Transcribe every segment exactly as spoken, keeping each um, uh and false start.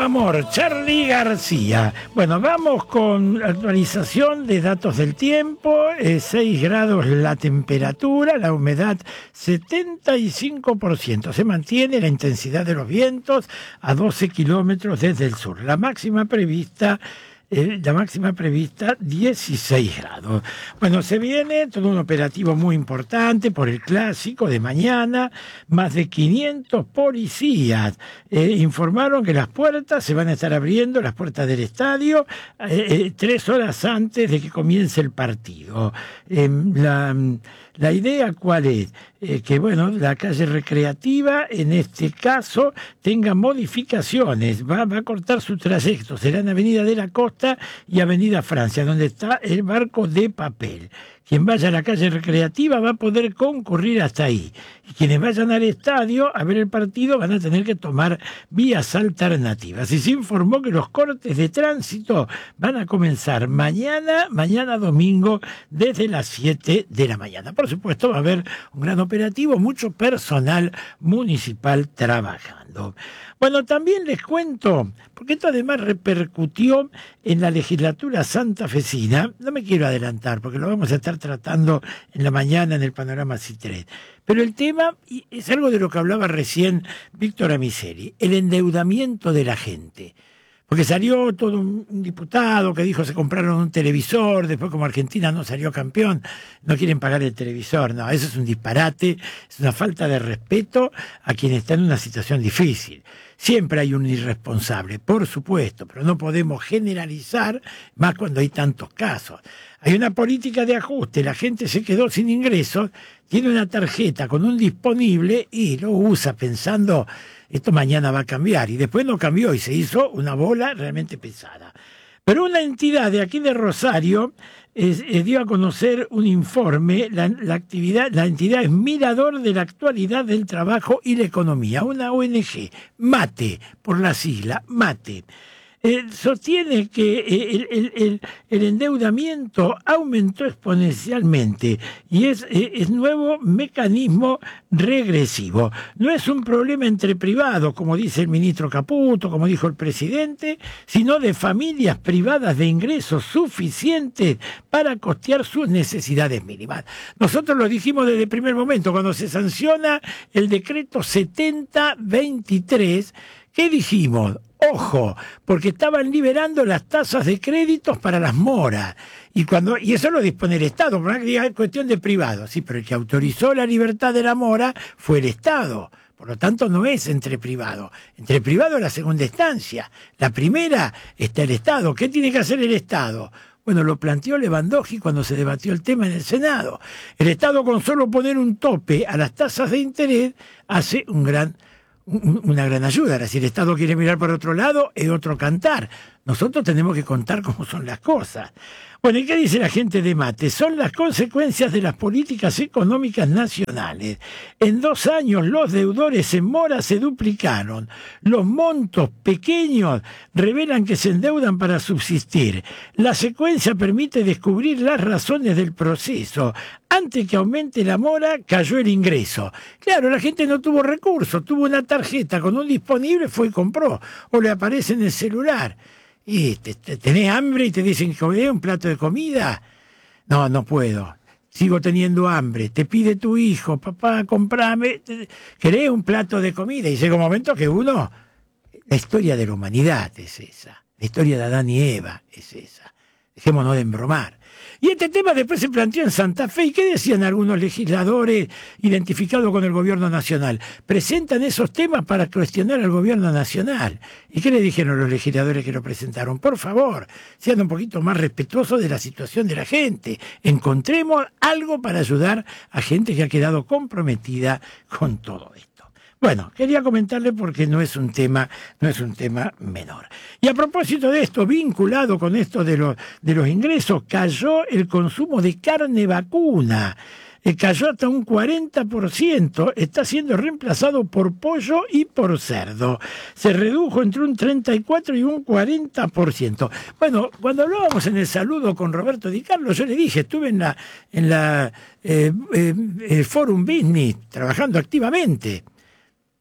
amor, Charly García. Bueno, vamos con actualización de datos del tiempo. Eh, seis grados la temperatura, la humedad setenta y cinco por ciento. Se mantiene la intensidad de los vientos a doce kilómetros desde el sur. La máxima prevista... Eh, la máxima prevista dieciséis grados. Bueno, se viene todo un operativo muy importante por el clásico de mañana. Más de quinientos policías eh, informaron que las puertas se van a estar abriendo, las puertas del estadio, eh, eh, tres horas antes de que comience el partido. Eh, la, la idea, ¿cuál es? Eh, que, bueno, la calle recreativa, en este caso, tenga modificaciones. Va, va a cortar su trayecto. Será en Avenida de la Costa y Avenida Francia, donde está el barco de papel. Quien vaya a la calle recreativa va a poder concurrir hasta ahí. Y quienes vayan al estadio a ver el partido van a tener que tomar vías alternativas. Y se informó que los cortes de tránsito van a comenzar mañana, mañana domingo, desde las siete de la mañana. Por supuesto va a haber un gran operativo, mucho personal municipal trabajando. Bueno, también les cuento, porque esto además repercutió en la legislatura santafesina. No me quiero adelantar, porque lo vamos a estar tratando en la mañana en el Panorama Citret. Pero el tema es algo de lo que hablaba recién Víctor Amiseri, el endeudamiento de la gente. Porque salió todo un, un diputado que dijo se compraron un televisor, después como Argentina no salió campeón, no quieren pagar el televisor. No, eso es un disparate, es una falta de respeto a quien está en una situación difícil. Siempre hay un irresponsable, por supuesto, pero no podemos generalizar, más cuando hay tantos casos. Hay una política de ajuste, la gente se quedó sin ingresos, tiene una tarjeta con un disponible y lo usa pensando, esto mañana va a cambiar, y después no cambió y se hizo una bola realmente pesada. Pero una entidad de aquí de Rosario eh, eh, dio a conocer un informe, la, la actividad, la entidad es Mirador de la Actualidad del Trabajo y la Economía, una O N G, MATE, por la sigla, MATE. Eh, sostiene que el, el, el, el endeudamiento aumentó exponencialmente y es, es nuevo mecanismo regresivo. No es un problema entre privados, como dice el ministro Caputo, como dijo el presidente, sino de familias privadas de ingresos suficientes para costear sus necesidades mínimas. Nosotros lo dijimos desde el primer momento, cuando se sanciona el decreto setenta veintitrés, ¿qué dijimos? Ojo, porque estaban liberando las tasas de créditos para las moras. Y cuando y eso lo dispone el Estado, por que diga, es cuestión de privado. Sí, pero el que autorizó la libertad de la mora fue el Estado. Por lo tanto, no es entre privados. Entre privados es la segunda instancia. La primera está el Estado. ¿Qué tiene que hacer el Estado? Bueno, lo planteó Lewandowski cuando se debatió el tema en el Senado. El Estado, con solo poner un tope a las tasas de interés, hace un gran una gran ayuda. Ahora, si el Estado quiere mirar por otro lado, es otro cantar. Nosotros tenemos que contar cómo son las cosas. Bueno, ¿y qué dice la gente de MATE? Son las consecuencias de las políticas económicas nacionales. En dos años los deudores en mora se duplicaron. Los montos pequeños revelan que se endeudan para subsistir. La secuencia permite descubrir las razones del proceso. Antes que aumente la mora, cayó el ingreso. Claro, la gente no tuvo recursos, tuvo una tarjeta con un disponible, fue y compró. O le aparece en el celular. Y te, te, tenés hambre y te dicen que comés un plato de comida. No, no puedo. Sigo teniendo hambre. Te pide tu hijo, papá, comprame. ¿Querés un plato de comida? Y llega un momento que uno... La historia de la humanidad es esa. La historia de Adán y Eva es esa. Dejémonos de embromar. Y este tema después se planteó en Santa Fe. ¿Y qué decían algunos legisladores identificados con el gobierno nacional? Presentan esos temas para cuestionar al gobierno nacional. ¿Y qué le dijeron los legisladores que lo presentaron? Por favor, sean un poquito más respetuosos de la situación de la gente. Encontremos algo para ayudar a gente que ha quedado comprometida con todo esto. Bueno, quería comentarle porque no es un tema, no es un tema menor. Y a propósito de esto, vinculado con esto de los, de los ingresos, cayó el consumo de carne vacuna. Eh, cayó hasta un cuarenta por ciento, está siendo reemplazado por pollo y por cerdo. Se redujo entre un treinta y cuatro y un cuarenta por ciento. Bueno, cuando hablábamos en el saludo con Roberto Di Carlo, yo le dije, estuve en la, en la eh, eh, eh, Forum Business trabajando activamente.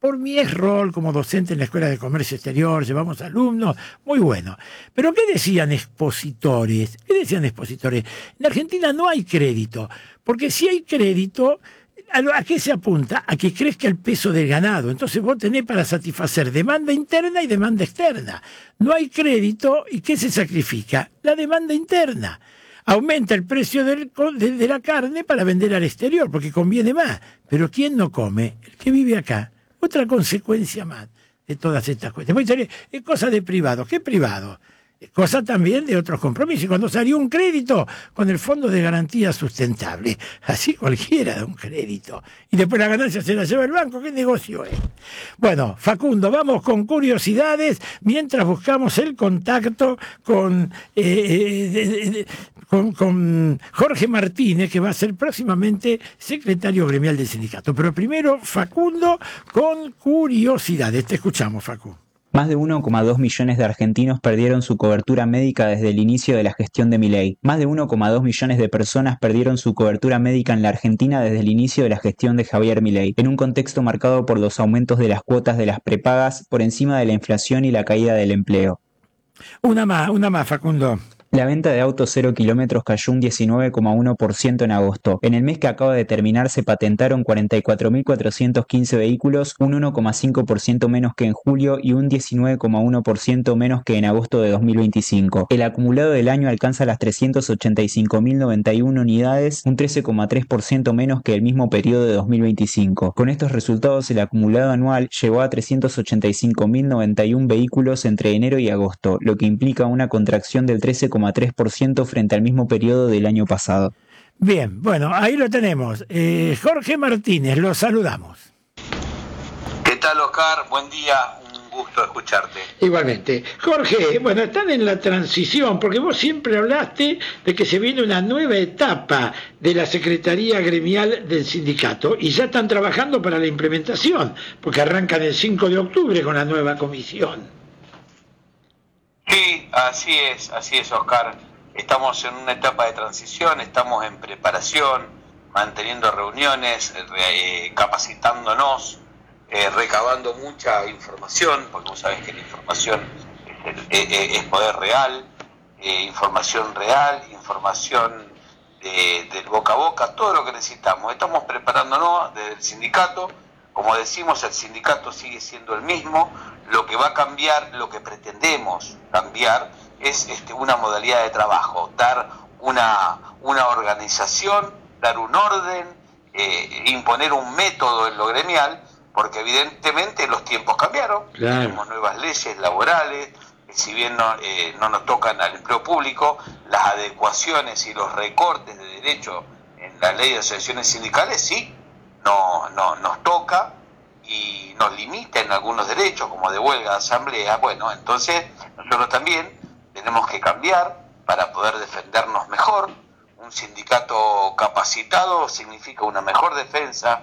por mi ex rol como docente en la Escuela de Comercio Exterior, llevamos alumnos, muy bueno. Pero ¿qué decían expositores? ¿Qué decían expositores? En Argentina no hay crédito, porque si hay crédito, ¿a, a qué se apunta? A que crezca el peso del ganado. Entonces vos tenés para satisfacer demanda interna y demanda externa. No hay crédito, ¿y qué se sacrifica? La demanda interna. Aumenta el precio del, de, de la carne para vender al exterior, porque conviene más. Pero ¿quién no come? El que vive acá. Otra consecuencia más de todas estas cuestiones. Es cosa de privado. ¿Qué privado? Es cosa también de otros compromisos. Cuando salió un crédito con el Fondo de Garantía Sustentable, así cualquiera da un crédito. Y después la ganancia se la lleva el banco. ¿Qué negocio es? Bueno, Facundo, vamos con curiosidades mientras buscamos el contacto con... Eh, de, de, de, Con, con Jorge Martínez, que va a ser próximamente secretario gremial del sindicato. Pero primero, Facundo, con curiosidades. Te escuchamos, Facu. Más de uno coma dos millones de argentinos perdieron su cobertura médica desde el inicio de la gestión de Milei. Más de uno coma dos millones de personas perdieron su cobertura médica en la Argentina desde el inicio de la gestión de Javier Milei, en un contexto marcado por los aumentos de las cuotas de las prepagas por encima de la inflación y la caída del empleo. Una más, una más, Facundo. La venta de autos cero kilómetros cayó un diecinueve coma uno por ciento en agosto. En el mes que acaba de terminar se patentaron cuarenta y cuatro mil cuatrocientos quince vehículos, un uno coma cinco por ciento menos que en julio y un diecinueve coma uno por ciento menos que en agosto de dos mil veinticinco. El acumulado del año alcanza las trescientas ochenta y cinco mil noventa y una unidades, un trece coma tres por ciento menos que el mismo periodo de dos mil veinticinco. Con estos resultados, el acumulado anual llegó a trescientos ochenta y cinco mil noventa y uno vehículos entre enero y agosto, lo que implica una contracción del trece coma tres por ciento frente al mismo periodo del año pasado. Bien, bueno, ahí lo tenemos. Eh, Jorge Martínez, lo saludamos. ¿Qué tal, Oscar? Buen día, un gusto escucharte. Igualmente. Jorge, bueno, están en la transición, porque vos siempre hablaste de que se viene una nueva etapa de la Secretaría Gremial del Sindicato, y ya están trabajando para la implementación, porque arrancan el cinco de octubre con la nueva comisión. Sí, así es, así es, Oscar. Estamos en una etapa de transición, estamos en preparación, manteniendo reuniones, eh, capacitándonos, eh, recabando mucha información, porque vos sabés que la información es, es, es poder real, eh, información real, información de, del boca a boca, todo lo que necesitamos. Estamos preparándonos desde el sindicato. Como decimos, el sindicato sigue siendo el mismo. Lo que va a cambiar, lo que pretendemos cambiar, es este, una modalidad de trabajo, dar una, una organización, dar un orden, eh, imponer un método en lo gremial, porque evidentemente los tiempos cambiaron, claro. Tenemos nuevas leyes laborales, si bien no, eh, no nos tocan al empleo público, las adecuaciones y los recortes de derechos en la ley de asociaciones sindicales sí, no, no nos toca y nos limita en algunos derechos, como de huelga, de asamblea. Bueno, entonces nosotros también tenemos que cambiar para poder defendernos mejor. Un sindicato capacitado significa una mejor defensa